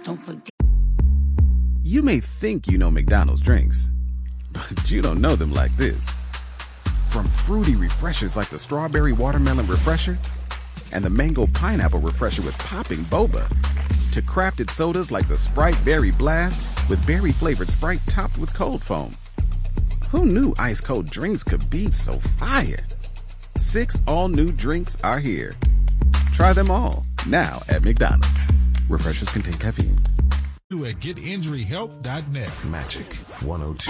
Don't forget. You may think you know McDonald's drinks, but you don't know them like this. From fruity refreshers like the Strawberry Watermelon Refresher and the Mango Pineapple Refresher with popping boba, to crafted sodas like the Sprite Berry Blast with berry-flavored Sprite topped with cold foam. Who knew ice-cold drinks could be so fire? 6 all-new drinks are here. Try them all, now at McDonald's. Refreshers contain caffeine. At getinjuryhelp.net. Magic 102.